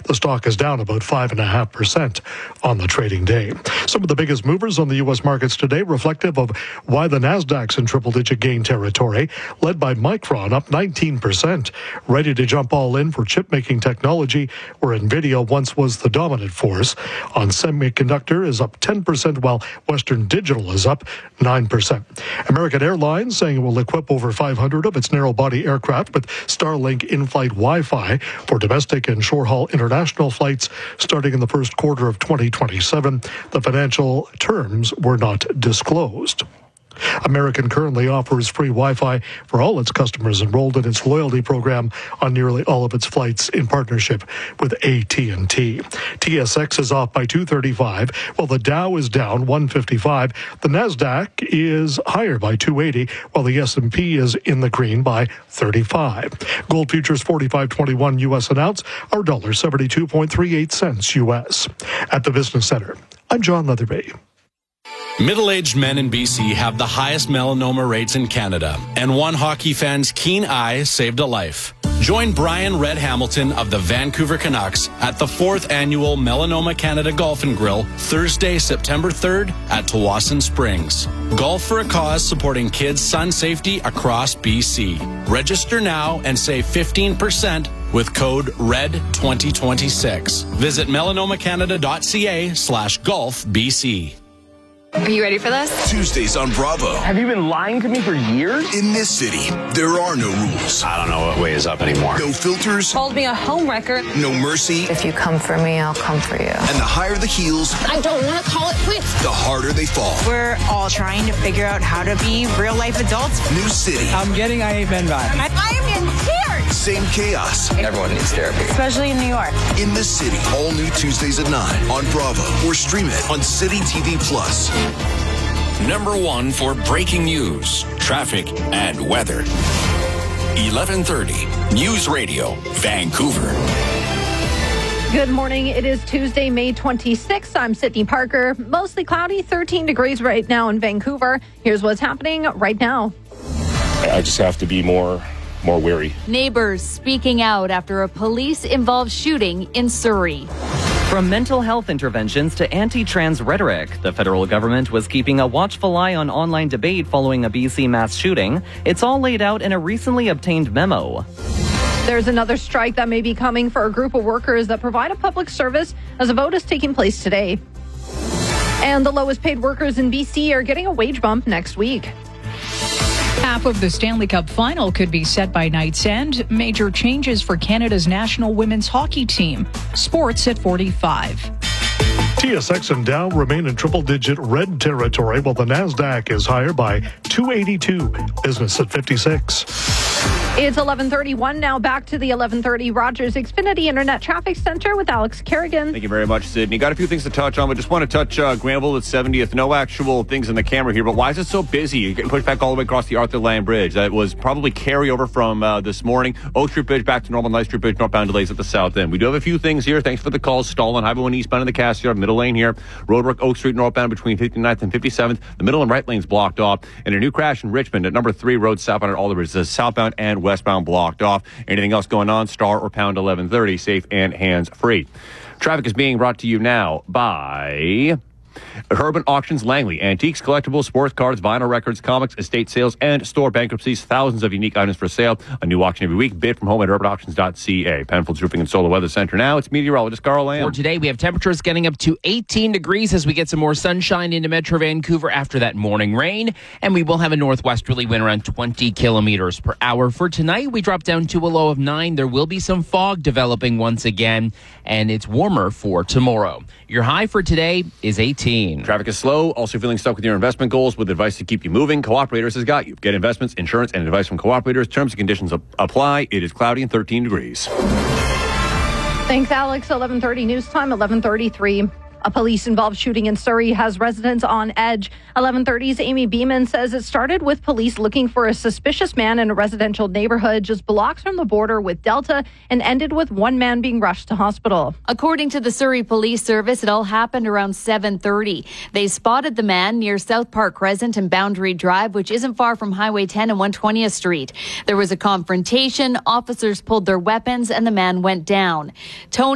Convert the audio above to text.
The stock is down about 5.5% on the trading day. Some of the biggest movers on the U.S. markets today, reflective of why the Nasdaq's in triple-digit gain territory, led by Micron, up 19%, ready to jump all in for chip-making technology, where NVIDIA once was the dominant force. On semiconductor is up 10%, while Western Digital is up 9%. American Airlines saying it will equip over 500 of its narrow-body aircraft with Starlink in-flight Wi-Fi for domestic and shore-haul international flights starting in the first quarter of 2027. The financial terms were not disclosed. American currently offers free Wi-Fi for all its customers enrolled in its loyalty program on nearly all of its flights in partnership with AT&T. TSX is off by 235, while the Dow is down 155. The Nasdaq is higher by 280, while the S&P is in the green by 35. Gold futures 45.21 U.S. an ounce, our dollar 72.38 cents U.S. At the Business Center, I'm John Leatherby. Middle-aged men in BC have the highest melanoma rates in Canada, and one hockey fan's keen eye saved a life. Join Brian Red Hamilton of the Vancouver Canucks at the 4th Annual Melanoma Canada Golf and Grill, Thursday, September 3rd at Tsawwassen Springs. Golf for a cause supporting kids' sun safety across BC. Register now and save 15% with code RED2026. Visit melanomacanada.ca/golfbc. Are you ready for this? Tuesdays on Bravo. Have you been lying to me for years? In this city, there are no rules. I don't know what way is up anymore. No filters. Called me a homewrecker. No mercy. If you come for me, I'll come for you. And the higher the heels, I don't want to call it quits. the harder they fall. We're all trying to figure out how to be real-life adults. New city. I'm getting I Ain't Been vibes. I am in tears! Same chaos. Everyone needs therapy. Especially in New York. In this city. All new Tuesdays at 9 on Bravo. Or stream it on City TV Plus. Number 1 for breaking news, traffic, and weather. 1130 News Radio, Vancouver. Good morning. It is Tuesday, May 26th. I'm Sydney Parker. Mostly cloudy, 13 degrees right now in Vancouver. Here's what's happening right now. I just have to be more wary. Neighbors speaking out after a police-involved shooting in Surrey. From mental health interventions to anti-trans rhetoric, the federal government was keeping a watchful eye on online debate following a BC mass shooting. It's all laid out in a recently obtained memo. There's another strike that may be coming for a group of workers that provide a public service as a vote is taking place today. And the lowest paid workers in BC are getting a wage bump next week. Half of the Stanley Cup final could be set by night's end. Major changes for Canada's national women's hockey team. Sports at 45. TSX and Dow remain in triple-digit red territory, while the Nasdaq is higher by 282. Business at 56. It's 11:31 now. Back to the 11:30 Rogers Xfinity Internet Traffic Center with Alex Kerrigan. Thank you very much, Sydney. Got a few things to touch on, but just want to touch Granville at 70th. No actual things in the camera here, but why is it so busy? You're getting pushed back all the way across the Arthur Land Bridge. That was probably carryover from this morning. Oak Street Bridge back to normal. Nice Street Bridge northbound delays at the south end. We do have a few things here. Thanks for the calls. Stall on Highway 1 eastbound in the Cass Yard, middle lane here. Roadwork Oak Street northbound between 59th and 57th. The middle and right lanes blocked off. And a new crash in Richmond at number 3 Road southbound at Alder. It's southbound and westbound blocked off. Anything else going on? Star or pound 1130, safe and hands-free. Traffic is being brought to you now by Urban Auctions Langley. Antiques, collectibles, sports cards, vinyl records, comics, estate sales, and store bankruptcies. Thousands of unique items for sale. A new auction every week. Bid from home at urbanauctions.ca. Penfolds Roofing and Solar Weather Center now. It's meteorologist Carl Lamb. For today, we have temperatures getting up to 18 degrees as we get some more sunshine into Metro Vancouver after that morning rain. And we will have a northwesterly wind around 20 kilometers per hour. For tonight, we drop down to a low of 9. There will be some fog developing once again, and it's warmer for tomorrow. Your high for today is 18. Traffic is slow. Also feeling stuck with your investment goals with advice to keep you moving. Cooperators has got you. Get investments, insurance, and advice from Cooperators. Terms and conditions apply. It is cloudy and 13 degrees. Thanks, Alex. 11:30 news time, 11:33. A police-involved shooting in Surrey has residents on edge. 11:30's Amy Beeman says it started with police looking for a suspicious man in a residential neighborhood just blocks from the border with Delta and ended with one man being rushed to hospital. According to the Surrey Police Service, it all happened around 7:30. They spotted the man near South Park Crescent and Boundary Drive, which isn't far from Highway 10 and 120th Street. There was a confrontation. Officers pulled their weapons and the man went down. Tony